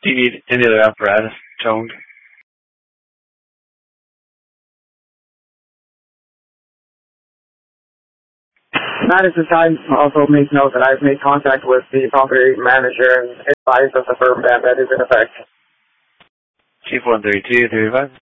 Do you need any other apparatus toned? Not at this time. Also, make note that I've made contact with the property manager and advised of the firm ban that is in effect. Chief 132, 35.